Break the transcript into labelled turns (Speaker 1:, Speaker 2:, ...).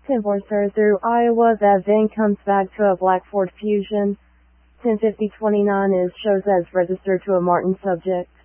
Speaker 1: 10-4 through Iowa. That then comes back to a Black Ford Fusion. 1050-29 is shows as registered to a Martin subject.